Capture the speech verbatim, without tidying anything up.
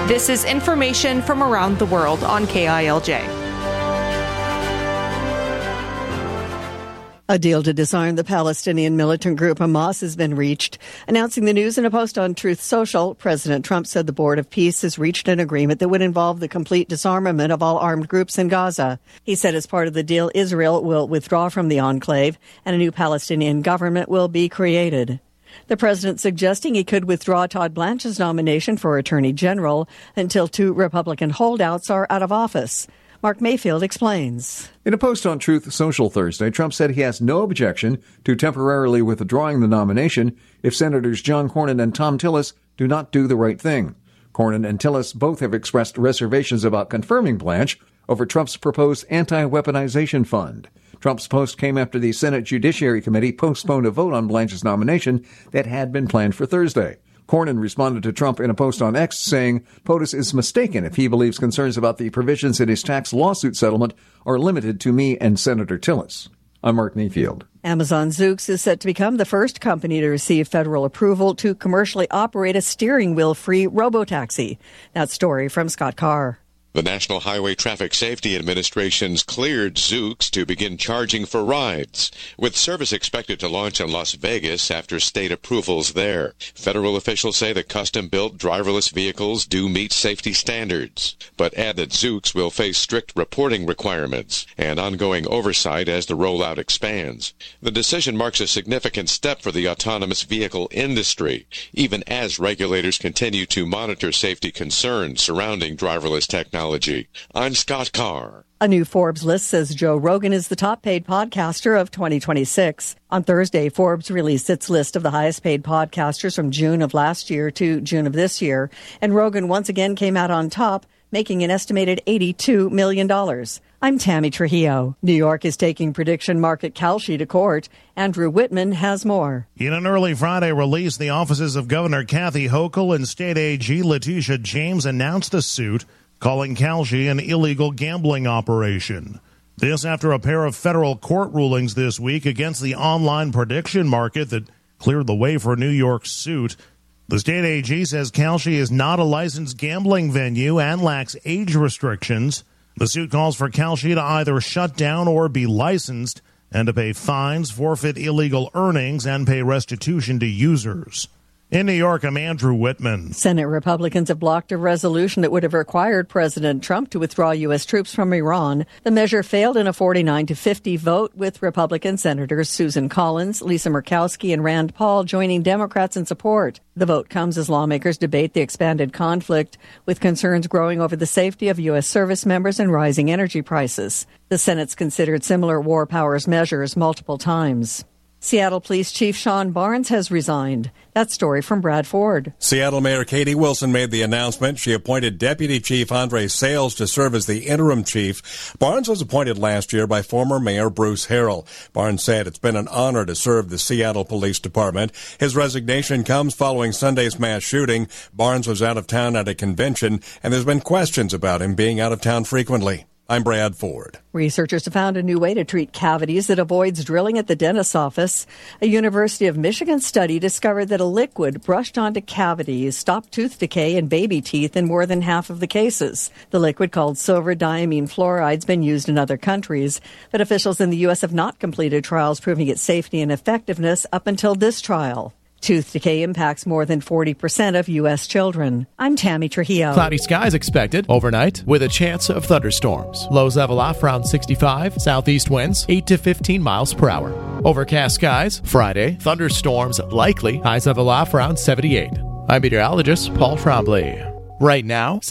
This is information from around the world on K I L J. A deal to disarm the Palestinian militant group Hamas has been reached. Announcing the news in a post on Truth Social, President Trump said the Board of Peace has reached an agreement that would involve the complete disarmament of all armed groups in Gaza. He said as part of the deal, Israel will withdraw from the enclave and a new Palestinian government will be created. The president suggesting he could withdraw Todd Blanche's nomination for Attorney General until two Republican holdouts are out of office. Mark Mayfield explains. In a post on Truth Social Thursday, Trump said he has no objection to temporarily withdrawing the nomination if Senators John Cornyn and Thom Tillis do not do the right thing. Cornyn and Tillis both have expressed reservations about confirming Blanche over Trump's proposed anti-weaponization fund. Trump's post came after the Senate Judiciary Committee postponed a vote on Blanche's nomination that had been planned for Thursday. Cornyn responded to Trump in a post on X saying POTUS is mistaken if he believes concerns about the provisions in his tax lawsuit settlement are limited to me and Senator Tillis. I'm Mark Mayfield. Amazon Zoox is set to become the first company to receive federal approval to commercially operate a steering wheel-free robotaxi. That story from Scott Carr. The National Highway Traffic Safety Administration's cleared Zoox to begin charging for rides, with service expected to launch in Las Vegas after state approvals there. Federal officials say the custom-built driverless vehicles do meet safety standards, but add that Zoox will face strict reporting requirements and ongoing oversight as the rollout expands. The decision marks a significant step for the autonomous vehicle industry, even as regulators continue to monitor safety concerns surrounding driverless technology. I'm Scott Carr. A new Forbes list says Joe Rogan is the top-paid podcaster of twenty twenty-six. On Thursday, Forbes released its list of the highest-paid podcasters from June of last year to June of this year, and Rogan once again came out on top, making an estimated eighty-two million dollars. I'm Tammy Trujillo. New York is taking prediction market Kalshi to court. Andrew Whitman has more. In an early Friday release, the offices of Governor Kathy Hochul and State A G Letitia James announced a suit calling Kalshi an illegal gambling operation. This after a pair of federal court rulings this week against the online prediction market that cleared the way for New York's suit. The state A G says Kalshi is not a licensed gambling venue and lacks age restrictions. The suit calls for Kalshi to either shut down or be licensed and to pay fines, forfeit illegal earnings, and pay restitution to users. In New York, I'm Andrew Whitman. Senate Republicans have blocked a resolution that would have required President Trump to withdraw U S troops from Iran. The measure failed in a forty-nine to fifty vote, with Republican Senators Susan Collins, Lisa Murkowski, and Rand Paul joining Democrats in support. The vote comes as lawmakers debate the expanded conflict, with concerns growing over the safety of U S service members and rising energy prices. The Senate's considered similar war powers measures multiple times. Seattle Police Chief Sean Barnes has resigned. That story from Brad Ford. Seattle Mayor Katie Wilson made the announcement. She appointed Deputy Chief Andre Sales to serve as the interim chief. Barnes was appointed last year by former Mayor Bruce Harrell. Barnes said it's been an honor to serve the Seattle Police Department. His resignation comes following Sunday's mass shooting. Barnes was out of town at a convention, and there's been questions about him being out of town frequently. I'm Brad Ford. Researchers have found a new way to treat cavities that avoids drilling at the dentist's office. A University of Michigan study discovered that a liquid brushed onto cavities stopped tooth decay in baby teeth in more than half of the cases. The liquid, called silver diamine fluoride, has been used in other countries, but officials in the U S have not completed trials proving its safety and effectiveness up until this trial. Tooth decay impacts more than forty percent of U S children. I'm Tammy Trujillo. Cloudy skies expected overnight with a chance of thunderstorms. Lows level off around sixty-five. Southeast winds eight to fifteen miles per hour. Overcast skies Friday. Thunderstorms likely. Highs level off around seventy-eight. I'm meteorologist Paul Trombley. Right now,